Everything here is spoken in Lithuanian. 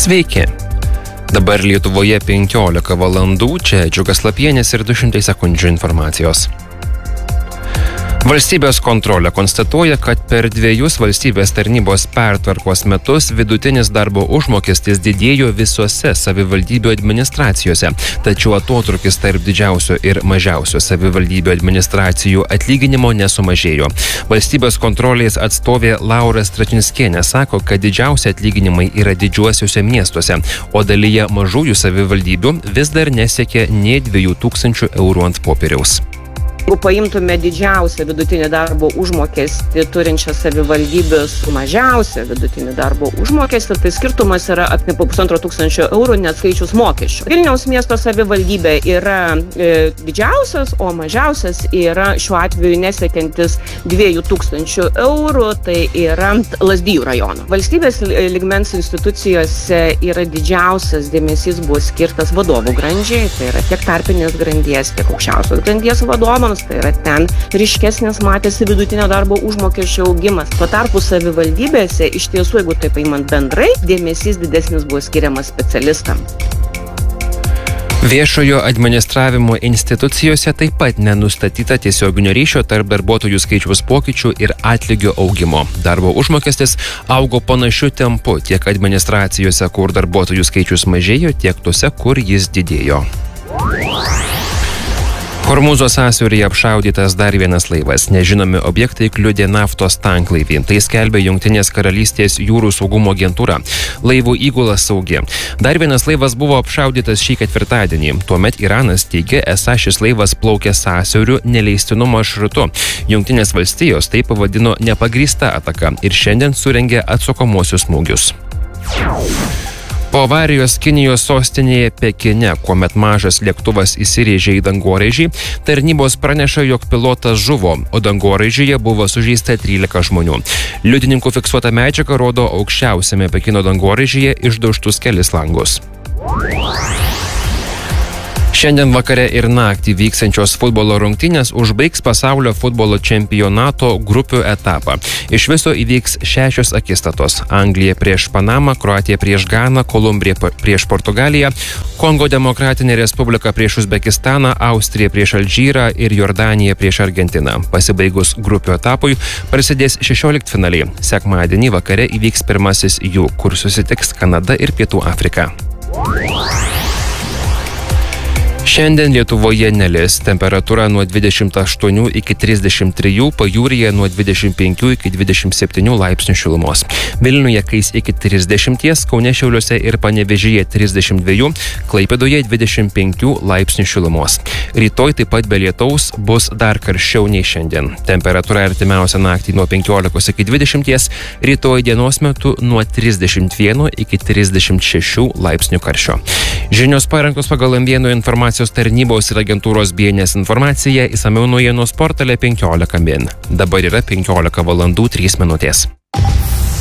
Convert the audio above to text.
Sveiki. Dabar Lietuvoje 15 valandų, čia Džiugas Lapienis ir 200 sekundžių informacijos. Valstybės kontrolė konstatuoja, kad per 2 valstybės tarnybos pertvarkos metus vidutinis darbo užmokestis didėjo visose savivaldybių administracijose, tačiau atotrūkis tarp didžiausio ir mažiausio savivaldybių administracijų atlyginimo nesumažėjo. Valstybės kontrolės atstovė Laura Stračinskienė sako, kad didžiausi atlyginimai yra didžiuosiuose miestuose, o dalyje mažųjų savivaldybių vis dar nesiekia nė 2000 eurų ant popieriaus. Jeigu paimtume didžiausią vidutinį darbo užmokestį turinčias savivaldybės su mažiausią vidutinį darbo užmokestį, tai skirtumas yra apie 1500 eurų neatskaičius mokesčių. Vilniaus miesto savivaldybė yra didžiausias, o mažiausias yra šiuo atveju nesiekiantis 2000 eurų, tai yra Lazdijų rajono. Valstybės lygmens institucijose yra didžiausias dėmesys buvo skirtas vadovų grandžiai, tai yra tiek tarpinės grandies, tiek aukščiausios grandies vadovams. Tai yra ten ryškesnis matėsi vidutinio darbo užmokesčio augimas. Tuo tarpu savivaldybėse iš tiesų, jeigu taip paimant bendrai, dėmesys didesnis buvo skiriamas specialistams. Viešojo administravimo institucijose taip pat nenustatyta tiesioginio ryšio tarp darbuotojų skaičiaus pokyčių ir atlygio augimo. Darbo užmokestis augo panašiu tempu tiek administracijose, kur darbuotojų skaičius mažėjo, tiek tose, kur jis didėjo. Hormūzo sąsiauryje apšaudytas dar vienas laivas. Nežinomi objektai kliudė naftos tanklaivį. Tai skelbė Jungtinės karalystės jūrų saugumo agentūra. Laivų įgula saugi. Dar vienas laivas buvo apšaudytas šį ketvirtadienį. Tuomet Iranas teigė, esą šis laivas plaukė sąsiauriu neleistinu maršrutu. Jungtinės valstijos tai pavadino nepagrįsta ataka ir šiandien surengė atsakomuosius smūgius. Po avarijos Kinijos sostinėje Pekine, kuomet mažas lėktuvas įsirėžė į dangoraižį, tarnybos praneša, jog pilotas žuvo, o dangoraižyje buvo sužeista 13 žmonių. Liudininkų fiksuota medžiaga rodo aukščiausiame Pekino dangoraižyje išdaužtus kelis langus. Šiandien vakare ir naktį vyksiančios futbolo rungtynės užbaigs pasaulio futbolo čempionato grupių etapą. Iš viso įvyks 6 akistatos. Anglija prieš Panamą, Kroatija prieš Ganą, Kolumbija prieš Portugaliją, Kongo Demokratinė Respublika prieš Uzbekistaną, Austrija prieš Alžyrą ir Jordanija prieš Argentiną. Pasibaigus grupių etapui prasidės 16 finaliai. Sekmadienį vakare įvyks pirmasis jų, kur susitiks Kanada ir Pietų Afrika. Šiandien Lietuvoje nelis, temperatūra nuo 28 iki 33, pajūryje nuo 25 iki 27 laipsnių šilumos. Vilniuje kais iki 30, Kaune, Šiauliuose ir Panevėžyje 32, Klaipėdoje 25 laipsnių šilumos. Rytoj taip pat be lietaus bus dar karščiau nei šiandien. Temperatūra artimiausią naktį nuo 15 iki 20, rytoj dienos metu nuo 31 iki 36 laipsnių karščio. Žinios parengtos pagal M1 informacijos tarnybos ir agentūros BNS informacija, išsamiau naujienos portale 15 min. Dabar yra 15 valandų 3 minutės.